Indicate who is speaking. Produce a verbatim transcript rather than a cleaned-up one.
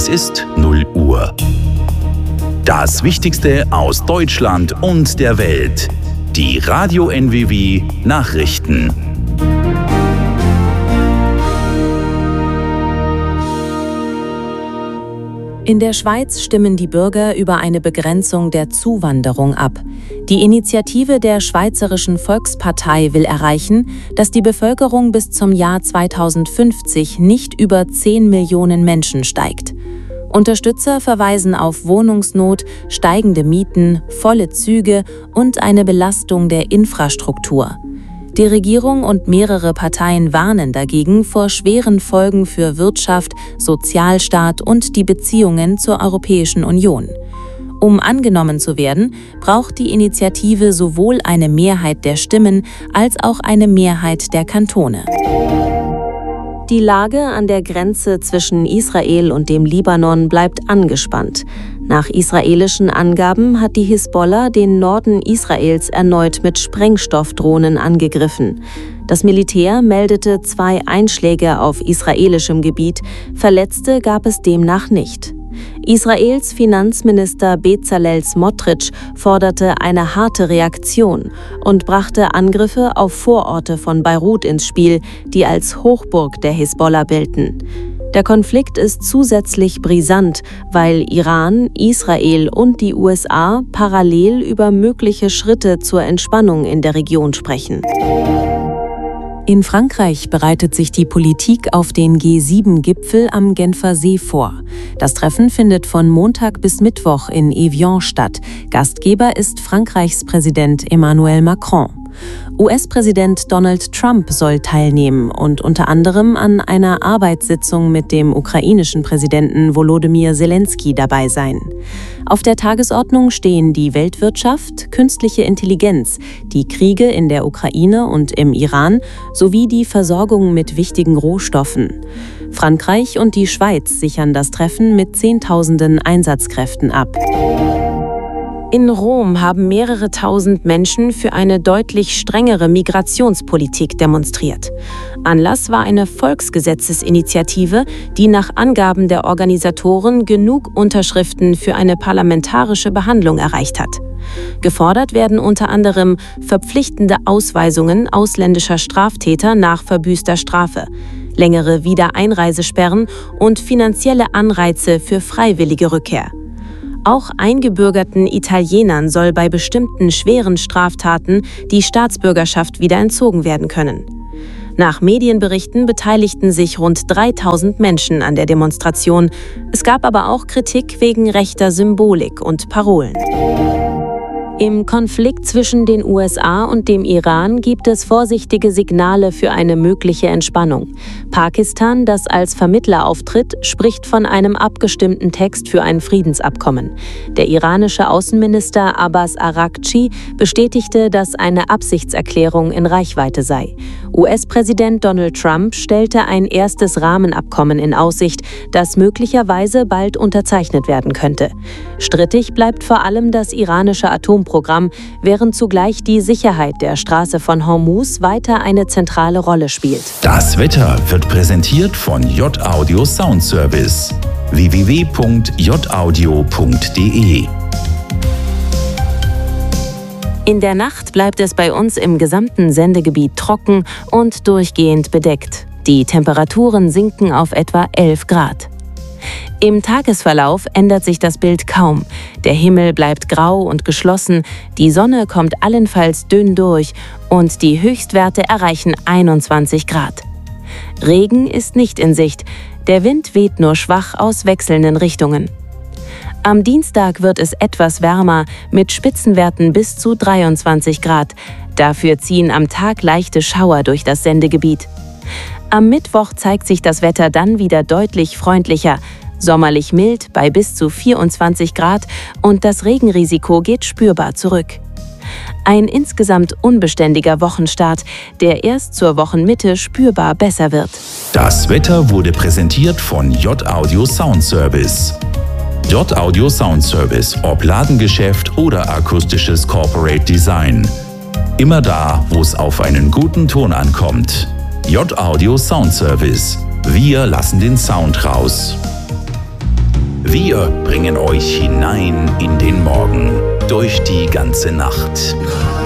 Speaker 1: Es ist null Uhr. Das Wichtigste aus Deutschland und der Welt. Die Radio N W W Nachrichten.
Speaker 2: In der Schweiz stimmen die Bürger über eine Begrenzung der Zuwanderung ab. Die Initiative der Schweizerischen Volkspartei will erreichen, dass die Bevölkerung bis zum Jahr zweitausendfünfzig nicht über zehn Millionen Menschen steigt. Unterstützer verweisen auf Wohnungsnot, steigende Mieten, volle Züge und eine Belastung der Infrastruktur. Die Regierung und mehrere Parteien warnen dagegen vor schweren Folgen für Wirtschaft, Sozialstaat und die Beziehungen zur Europäischen Union. Um angenommen zu werden, braucht die Initiative sowohl eine Mehrheit der Stimmen als auch eine Mehrheit der Kantone. Die Lage an der Grenze zwischen Israel und dem Libanon bleibt angespannt. Nach israelischen Angaben hat die Hisbollah den Norden Israels erneut mit Sprengstoffdrohnen angegriffen. Das Militär meldete zwei Einschläge auf israelischem Gebiet, Verletzte gab es demnach nicht. Israels Finanzminister Bezalel Smotrich forderte eine harte Reaktion und brachte Angriffe auf Vororte von Beirut ins Spiel, die als Hochburg der Hisbollah bilden. Der Konflikt ist zusätzlich brisant, weil Iran, Israel und die U S A parallel über mögliche Schritte zur Entspannung in der Region sprechen. In Frankreich bereitet sich die Politik auf den G sieben Gipfel am Genfer See vor. Das Treffen findet von Montag bis Mittwoch in Evian statt. Gastgeber ist Frankreichs Präsident Emmanuel Macron. U S-Präsident Donald Trump soll teilnehmen und unter anderem an einer Arbeitssitzung mit dem ukrainischen Präsidenten Volodymyr Zelensky dabei sein. Auf der Tagesordnung stehen die Weltwirtschaft, künstliche Intelligenz, die Kriege in der Ukraine und im Iran sowie die Versorgung mit wichtigen Rohstoffen. Frankreich und die Schweiz sichern das Treffen mit Zehntausenden Einsatzkräften ab. In Rom haben mehrere tausend Menschen für eine deutlich strengere Migrationspolitik demonstriert. Anlass war eine Volksgesetzesinitiative, die nach Angaben der Organisatoren genug Unterschriften für eine parlamentarische Behandlung erreicht hat. Gefordert werden unter anderem verpflichtende Ausweisungen ausländischer Straftäter nach verbüßter Strafe, längere Wiedereinreisesperren und finanzielle Anreize für freiwillige Rückkehr. Auch eingebürgerten Italienern soll bei bestimmten schweren Straftaten die Staatsbürgerschaft wieder entzogen werden können. Nach Medienberichten beteiligten sich rund dreitausend Menschen an der Demonstration. Es gab aber auch Kritik wegen rechter Symbolik und Parolen. Im Konflikt zwischen den U S A und dem Iran gibt es vorsichtige Signale für eine mögliche Entspannung. Pakistan, das als Vermittler auftritt, spricht von einem abgestimmten Text für ein Friedensabkommen. Der iranische Außenminister Abbas Araghchi bestätigte, dass eine Absichtserklärung in Reichweite sei. U S-Präsident Donald Trump stellte ein erstes Rahmenabkommen in Aussicht, das möglicherweise bald unterzeichnet werden könnte. Strittig bleibt vor allem das iranische Atomprogramm, während zugleich die Sicherheit der Straße von Hormuz weiter eine zentrale Rolle spielt.
Speaker 1: Das Wetter wird präsentiert von J-Audio Sound Service. w w w punkt j audio punkt d e
Speaker 2: In der Nacht bleibt es bei uns im gesamten Sendegebiet trocken und durchgehend bedeckt. Die Temperaturen sinken auf etwa elf Grad. Im Tagesverlauf ändert sich das Bild kaum. Der Himmel bleibt grau und geschlossen, die Sonne kommt allenfalls dünn durch und die Höchstwerte erreichen einundzwanzig Grad. Regen ist nicht in Sicht, der Wind weht nur schwach aus wechselnden Richtungen. Am Dienstag wird es etwas wärmer, mit Spitzenwerten bis zu dreiundzwanzig Grad. Dafür ziehen am Tag leichte Schauer durch das Sendegebiet. Am Mittwoch zeigt sich das Wetter dann wieder deutlich freundlicher. Sommerlich mild bei bis zu vierundzwanzig Grad und das Regenrisiko geht spürbar zurück. Ein insgesamt unbeständiger Wochenstart, der erst zur Wochenmitte spürbar besser wird.
Speaker 1: Das Wetter wurde präsentiert von J-Audio Sound Service. J-Audio Sound Service, ob Ladengeschäft oder akustisches Corporate Design. Immer da, wo es auf einen guten Ton ankommt. J-Audio Sound Service. Wir lassen den Sound raus. Wir bringen euch hinein in den Morgen, durch die ganze Nacht.